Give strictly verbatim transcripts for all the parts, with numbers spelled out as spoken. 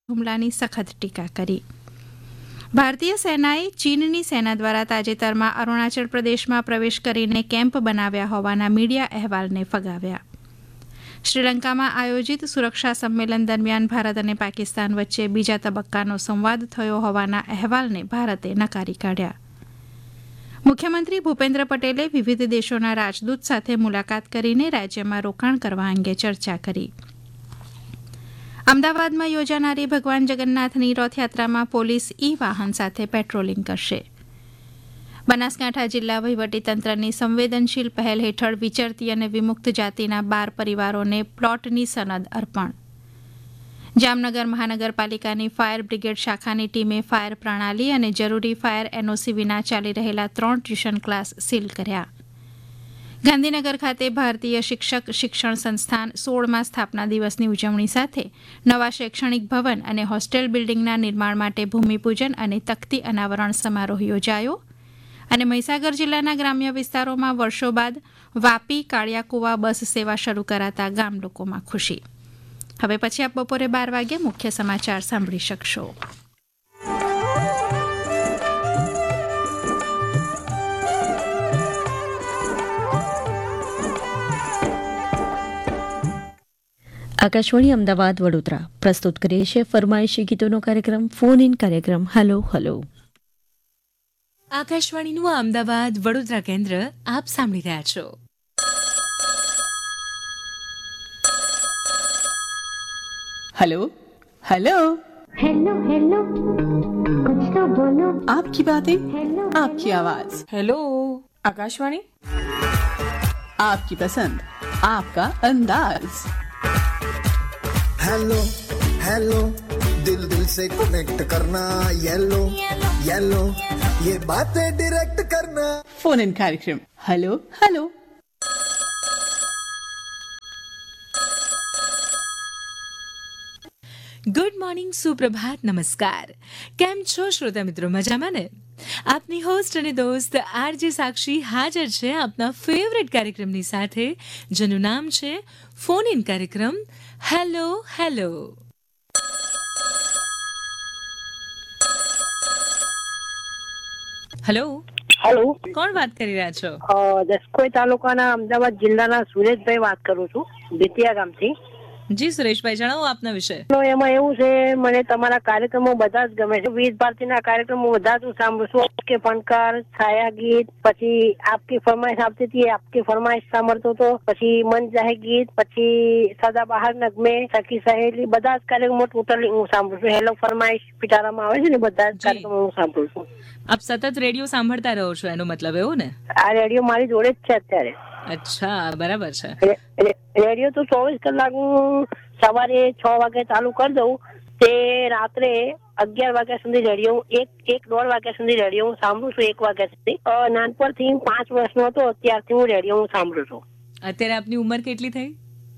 હુમલાની સખત ટીકા કરી. ભારતીય સેનાએ ચીનની સેના દ્વારા તાજેતરમાં અરુણાચલ પ્રદેશમાં પ્રવેશ કરીને કેમ્પ બનાવ્યા હોવાના મીડિયા અહેવાલને ફગાવ્યા. શ્રીલંકામાં આયોજિત સુરક્ષા સંમેલન દરમિયાન ભારત અને પાકિસ્તાન વચ્ચે બીજા તબક્કાનો સંવાદ થયો હોવાના અહેવાલને ભારતે નકારી કાઢ્યા. મુખ્યમંત્રી ભૂપેન્દ્ર પટેલે વિવિધ દેશોના રાજદૂત સાથે મુલાકાત કરીને રાજ્યમાં રોકાણ કરવા અંગે ચર્ચા કરી. અમદાવાદમાં યોજાનારી ભગવાન જગન્નાથની રથયાત્રામાં પોલીસ ઈ વાહન સાથે પેટ્રોલિંગ કરશે. બનાસકાંઠા જિલ્લા વહીવટીતંત્રની સંવેદનશીલ પહેલ હેઠળ વિચરતી અને વિમુક્ત જાતિના બાર પરિવારોને પ્લોટની સનદ અર્પણ. જામનગર મહાનગરપાલિકાની ફાયર બ્રિગેડ શાખાની ટીમે ફાયર પ્રણાલી અને જરૂરી ફાયર એનઓસી વિના ચાલી રહેલા ત્રણ ટ્યુશન ક્લાસ સીલ કર્યા. ગાંધીનગર ખાતે ભારતીય શિક્ષક શિક્ષણ સંસ્થાન સોળમા સ્થાપના દિવસની ઉજવણી સાથે નવા શૈક્ષણિક ભવન અને હોસ્ટેલ બિલ્ડિંગના નિર્માણ માટે ભૂમિપૂજન અને તકતી અનાવરણ સમારોહ યોજાયો. અને મહીસાગર જિલ્લાના ગ્રામ્ય વિસ્તારોમાં વર્ષો બાદ વાપી કાળિયાકુવા બસ સેવા શરૂ કરાતા ગામ લોકોમાં ખુશી. હવે પછી આપ બપોરે બાર વાગે મુખ્ય સમાચાર સાંભળી શકશો. આકાશવાણી અમદાવાદ વડોદરા પ્રસ્તુત કરીએ છીએ ફરમાઈશી ગીતોનો કાર્યક્રમ ફોન ઇન કાર્યક્રમ હલો હલો. આકાશવાણીનું અમદાવાદ વડોદરા કેન્દ્ર આપ સાંભળી રહ્યા છો. हेलो हेलो हेलो हेलो कुछ तो बोलो. आपकी बातें आपकी आवाज. हेलो आकाशवाणी. आपकी पसंद आपका अंदाज. हेलो हेलो दिल दिल से कनेक्ट करना. येलो येलो ये बातें डायरेक्ट करना. फोन इन कार्यक्रम हेलो हेलो. ગુડ મોર્નિંગ, સુપ્રભાત, નમસ્કાર. કેમ છો શ્રોતા મિત્રો? મજામાં ને? આપની હોસ્ટ અને દોસ્ત આરજે સાક્ષી હાજર છે આપના ફેવરેટ કાર્યક્રમની સાથે, જેનું નામ છે ફોન ઇન કાર્યક્રમ હેલો હેલો. હેલો હેલો, કોણ વાત કરી રહ્યા છો? દસકોઈ તાલુકાના અમદાવાદ જિલ્લાના સુરેશભાઈ વાત કરું છું, ભીતિયા ગામથી. જી સુરેશભાઈ, જણાવો આપના વિશે. એમાં એવું છે, મને તમારા કાર્યક્રમો બધા જ ગમે છે. વિવિધ ભારતીના કાર્યક્રમો બધા જ હું સાંભળું છું. આપકે ફનકાર, છાયા ગીત, પછી આપકી ફરમાઈશ આવતી હતી, આપકી ફરમાઈશ સાંભળતો હતો, પછી મન ચાહે ગીત, પછી સદા બહાર નગમે, સખી સહેલી, બધા જ કાર્યક્રમો ટોટલી હું સાંભળું છું. હેલો ફરમાઈશ પિટારામાં આવે છે ને, બધા જ કાર્યક્રમો હું સાંભળું છું. આપ સતત રેડિયો સાંભળતા રહો છો, એનો મતલબ એવું ને? આ રેડિયો મારી જોડે જ છે અત્યારે. અચ્છા, બરાબર છે. રેડિયો તો ચોવીસ કલાક હું સવારે છ વાગે ચાલુ કરી દઉં, તે રાત્રે અગિયાર વાગ્યા સુધી રેડિયો એક એક દોઢ વાગ્યા સુધી રેડિયો હું સાંભળું છું. એક વાગ્યા સુધી નાનપણથી પાંચ વર્ષનો હતો ત્યારથી હું રેડિયો હું સાંભળું છું. અત્યારે આપની ઉંમર કેટલી થઈ?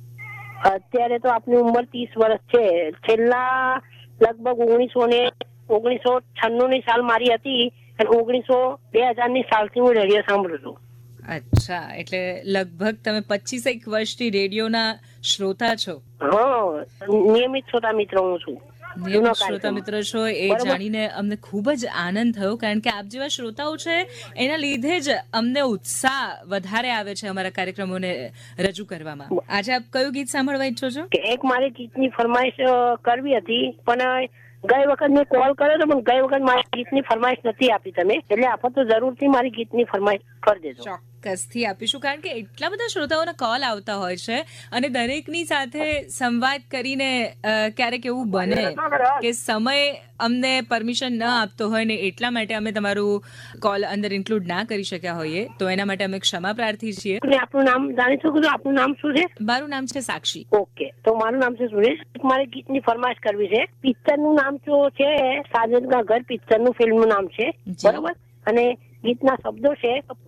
અત્યારે તો આપની ઉંમર ત્રીસ વર્ષ છે. છેલ્લા લગભગ ઓગણીસો ને ઓગણીસો છન્નું ની સાલ મારી હતી અને ઓગણીસો બે હજાર ની સાલથી હું રેડિયો સાંભળું છું. અચ્છા, એટલે લગભગ તમે પચીસ એક વર્ષથી રેડિયોના શ્રોતા છો. હા, નિયમિત શ્રોતા મિત્ર હું છું. નિયમિત શ્રોતા મિત્ર છો એ જાણીને અમને ખૂબ જ આનંદ થયો, કારણ કે આપ જેવા શ્રોતાઓ છે એના લીધે જ અમને ઉત્સાહ વધારે આવે છે અમારા કાર્યક્રમોને રજૂ કરવામાં. આજે આપ કયું ગીત સાંભળવા ઈચ્છો છો? એક મારી ગીતની ફરમાઈશ કરવી હતી, પણ ગઈ વખત મેં કોલ કર્યો હતો, પણ ગઈ વખત મારી ગીતની ફરમાઈશ નથી આપી તમે, એટલે આપણે તો જરૂરથી મારી ગીતની ફરમાઈશ કરી દેજો. ચોક્કસથી આપીશું, કારણ કે એટલા બધા શ્રોતાઓના કોલ આવતા હોય છે અને દરેકની સાથે સંવાદ કરીને ક્યારેક એવું બને કે સમય અમને પરમિશન ન આપતો હોય ને એટલા માટે અમે તમારું કોલ અંદર ઇન્ક્લુડ ના કરી શક્યા હોઈએ, તો એના માટે અમે ક્ષમા પ્રાર્થી છીએ. આપનું નામ જાણી શકું છું? આપનું નામ શું છે? મારું નામ છે સાક્ષી. ઓકે, તો મારું નામ છે સુરેશ. મારે ગીતની ફરમાઈશ કરવી છે. પિક્ચરનું નામ તો છે સાજન કા ઘર, પિક્ચરનું ફિલ્મનું નામ છે, બરોબર? અને ગીતના શબ્દો છે